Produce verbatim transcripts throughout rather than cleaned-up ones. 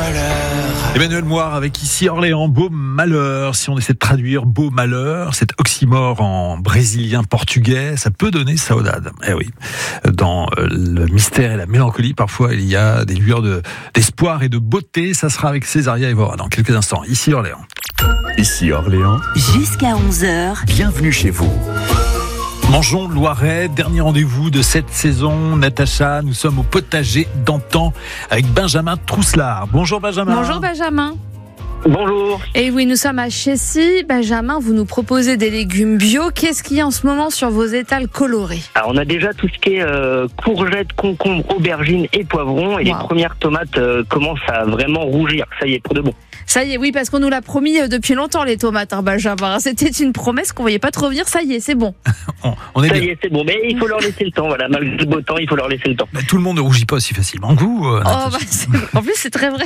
malheur. Emmanuel Moire avec ici Orléans, beau malheur. Si on essaie de traduire beau malheur, cet oxymore en brésilien portugais, ça peut donner saudade. Eh oui, dans le mystère et la mélancolie, parfois il y a des lueurs de, d'espoir et de beauté. Ça sera avec Césaria Evora dans quelques instants. Ici Orléans. Ici Orléans. Jusqu'à onze heures. Bienvenue chez vous. Mangeons Loiret, dernier rendez-vous de cette saison. Natacha, nous sommes au potager d'Antan avec Benjamin Trousselard. Bonjour Benjamin. Bonjour Benjamin. Bonjour. Et oui, nous sommes à Chessy. Benjamin, vous nous proposez des légumes bio. Qu'est-ce qu'il y a en ce moment sur vos étals colorés ? Alors, on a déjà tout ce qui est euh, courgettes, concombres, aubergines et poivrons. Et wow. Les premières tomates euh, commencent à vraiment rougir. Ça y est, pour de bon. Ça y est, oui, parce qu'on nous l'a promis depuis longtemps, les tomates, hein, Benjamin. C'était une promesse qu'on ne voyait pas trop venir. Ça y est, c'est bon. on, on est ça bien. y est, c'est bon. Mais il faut leur laisser le temps. Voilà, malgré le beau temps, il faut leur laisser le temps. Mais tout le monde ne rougit pas aussi facilement que vous. Euh, oh, bah, c'est... En plus, c'est très vrai.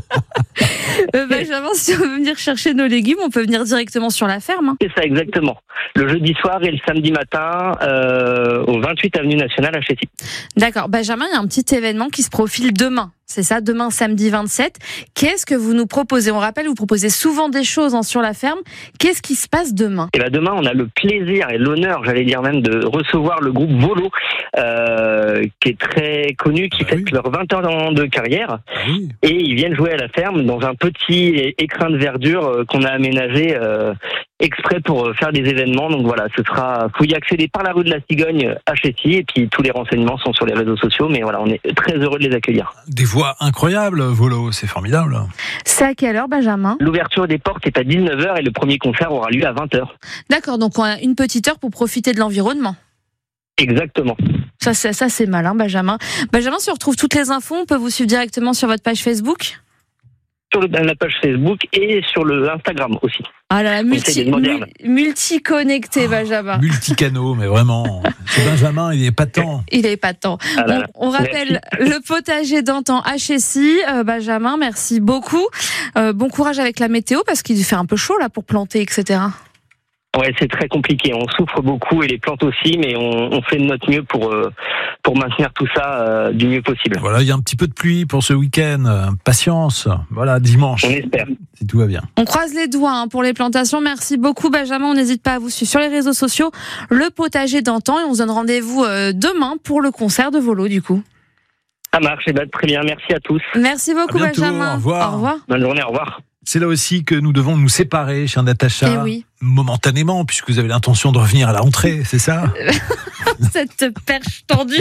euh, Benjamin, si on veut venir chercher nos légumes, on peut venir directement sur la ferme. Hein. C'est ça, exactement. Le jeudi soir et le samedi matin euh, au vingt-huit avenue Nationale à Chessy. D'accord. Benjamin, il y a un petit événement qui se profile demain. C'est ça, demain, samedi vingt-sept. Qu'est-ce que vous nous proposez ? On rappelle, vous proposez souvent des choses hein, sur la ferme. Qu'est-ce qui se passe demain ? Et ben demain, on a le plaisir et l'honneur, j'allais dire même, de recevoir le groupe Volo, euh, qui est très connu, qui ah fête oui. leurs vingt ans de carrière. Ah oui. Et ils viennent jouer à la ferme dans un petit écrin de verdure euh, qu'on a aménagé euh, exprès pour faire des événements. Donc voilà, ce sera, faut y accéder par la rue de la Cigogne à Chessy. Et puis tous les renseignements sont sur les réseaux sociaux. Mais voilà, on est très heureux de les accueillir. Des voix incroyables, Volo, c'est formidable. C'est à quelle heure, Benjamin ? L'ouverture des portes est à dix-neuf heures et le premier concert aura lieu à vingt heures. D'accord, donc on a une petite heure pour profiter de l'environnement. Exactement. Ça, c'est, ça, c'est malin, Benjamin. Benjamin, si on retrouve toutes les infos, on peut vous suivre directement sur votre page Facebook ? Sur le, la page Facebook et sur le Instagram aussi. Ah là, multi, mul, multi-connecté, Benjamin. Multicanaux, mais vraiment. Ce Benjamin, il est épatant. Il est épatant. Ah là là. On, on rappelle merci. Le potager d'Antan à Chessy. Euh, Benjamin, merci beaucoup. Euh, bon courage avec la météo, parce qu'il fait un peu chaud là pour planter, et cetera. Ouais, c'est très compliqué. On souffre beaucoup et les plantes aussi, mais on, on fait de notre mieux pour euh, pour maintenir tout ça euh, du mieux possible. Voilà, il y a un petit peu de pluie pour ce week-end. Patience. Voilà, dimanche. On espère. Si tout va bien. On croise les doigts hein, pour les plantations. Merci beaucoup, Benjamin. On n'hésite pas à vous suivre sur les réseaux sociaux. Le potager d'Antan et on se donne rendez-vous euh, demain pour le concert de Volo, du coup. Ça marche. Eh ben, très bien. Merci à tous. Merci beaucoup, bientôt, Benjamin. Au revoir. Au revoir. Bonne journée. Au revoir. C'est là aussi que nous devons nous séparer, chère Natacha, eh oui. momentanément, puisque vous avez l'intention de revenir à la rentrée, c'est ça ? Cette perche tendue.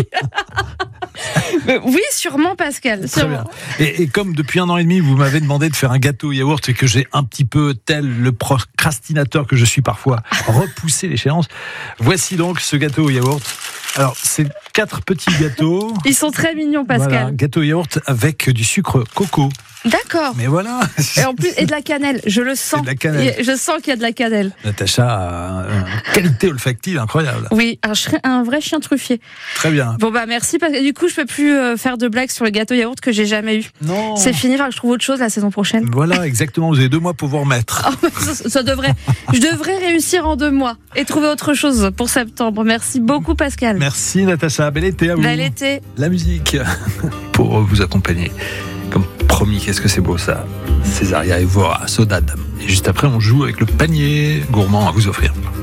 Oui, sûrement, Pascal. Sûrement. Et, et comme depuis un an et demi, vous m'avez demandé de faire un gâteau au yaourt et que j'ai un petit peu, tel le procrastinateur que je suis parfois, repoussé l'échéance, voici donc ce gâteau au yaourt. Alors, c'est quatre petits gâteaux. Ils sont très mignons, Pascal. Voilà, gâteau au yaourt avec du sucre coco. D'accord. Mais voilà. Et en plus, et de la cannelle, je le sens. Et de la cannelle. Je sens qu'il y a de la cannelle. Natacha a une qualité olfactive incroyable. Oui, un, un vrai chien truffier. Très bien. Bon bah merci, parce que du coup je peux plus faire de blagues sur le gâteau yaourt que j'ai jamais eu. Non. C'est fini, il faudra que je trouve autre chose la saison prochaine. Voilà, exactement. Vous avez deux mois pour vous remettre. Oh, ça, ça devrait. Je devrais réussir en deux mois et trouver autre chose pour septembre. Merci beaucoup, Pascal. Merci, Natacha. Bel été à vous. Bel été. La musique pour vous accompagner. Comme promis, qu'est-ce que c'est beau ça. Césaria Evora, Saudade. Et juste après, on joue avec le panier gourmand à vous offrir.